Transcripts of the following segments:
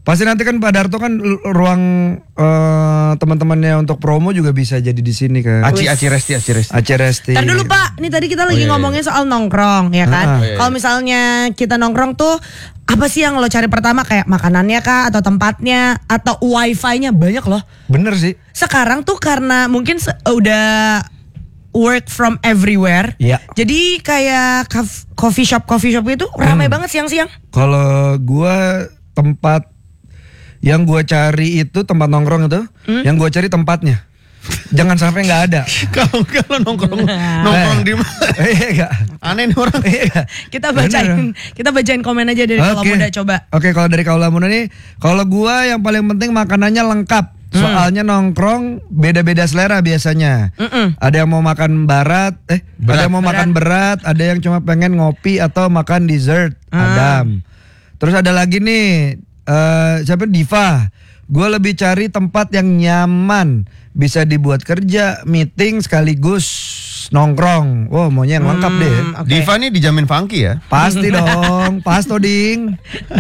Pasti nanti kan Pak Darto kan ruang teman-temannya untuk promo juga bisa jadi di sini kan. Aci Resti. Ntar dulu Pak, ini tadi kita lagi ngomongin soal nongkrong ya kan. Kalau misalnya kita nongkrong tuh apa sih yang lo cari pertama, kayak makanannya kah atau tempatnya atau wifi-nya? Banyak loh. Bener sih. Sekarang tuh karena mungkin udah work from everywhere. Iya. Jadi kayak coffee shop itu ramai banget siang-siang. Kalau gua tempat yang gua cari itu tempat nongkrong itu, yang gua cari tempatnya. Jangan sampai nggak ada. Kalau nongkrong di mana? Iya enggak. Aneh nih orang. Kita bacain komen aja dari Kaula Muda coba. Oke, kalau dari Kaula Muda nih, kalau gua yang paling penting makanannya lengkap. Soalnya nongkrong beda-beda selera biasanya. Ada yang mau makan ada yang mau makan berat, ada yang cuma pengen ngopi atau makan dessert. Adam. Terus ada lagi nih, siapa Diva. Gue lebih cari tempat yang nyaman, bisa dibuat kerja, meeting sekaligus nongkrong. Wow, maunya yang lengkap deh. Okay. Diva nih dijamin funky ya? Pasti dong, pasto ding.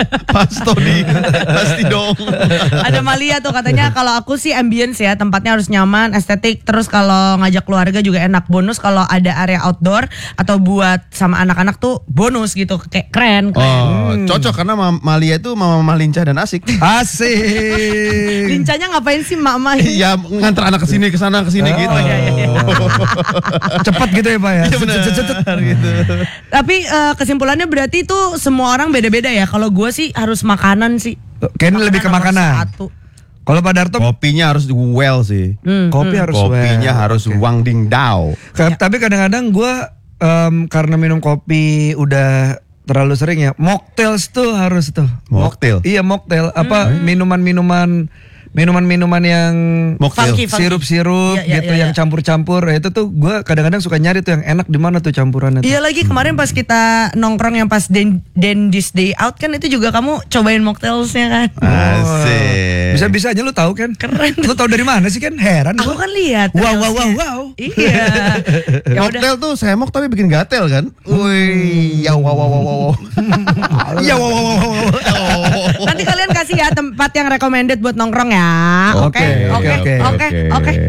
Pasti dong. Ada Malia tuh katanya kalau aku sih ambience ya, tempatnya harus nyaman, estetik. Terus kalau ngajak keluarga juga enak. Bonus kalau ada area outdoor atau buat sama anak-anak tuh bonus gitu, kayak keren. Oh, cocok karena Malia itu mama lincah dan asik. Asik. Lincahnya ngapain sih mama ini? Ya nganter anak kesini kesana kesini gitu. Iya. Cepat gitu ya Pak ya. Iya benar gitu. Tapi kesimpulannya berarti itu semua orang beda-beda ya. Kalau gue sih harus makanan sih. Kayaknya lebih ke nomor makanan. satu. Kalau Pak Darto Kopinya harus well sih. Kopinya harus wang ding dao. Tapi kadang-kadang gue karena minum kopi udah terlalu sering ya, mocktails tuh harus tuh. Mocktail? Iya, mocktail. Apa minuman-minuman yang Funky. sirup-sirup gitu yang campur-campur. Itu tuh gue kadang-kadang suka nyari tuh yang enak di mana tuh campurannya tuh. Iya lagi kemarin pas kita nongkrong yang pas This Day Out kan itu juga kamu cobain mocktailsnya kan. Asik. Bisa-bisa aja lu tahu kan? Keren. Lu tahu dari mana sih kan? Heran Aku gua. kan lihat. Wow. Iya. Ya udah. Mocktail tuh semok tapi bikin gatel kan? Wih, ya wow. Ya wow. Nanti kalian kasih ya tempat yang recommended buat nongkrong ya. Oke.